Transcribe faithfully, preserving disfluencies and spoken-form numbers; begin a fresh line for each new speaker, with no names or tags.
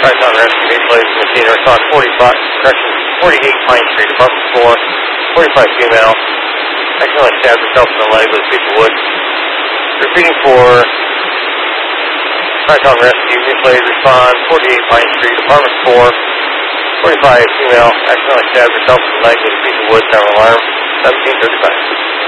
Triton Rescue, eight police from the scene, respond forty-five, correction, forty-eight Pine Street, apartment four, forty-five female, accidentally stabbed herself in the leg with a piece of wood. Repeating for Triton Rescue, eight police respond forty-eight Pine Street, apartment four, forty-five female, accidentally stabbed herself in the leg with a piece of wood, sound alarm, seventeen thirty-five.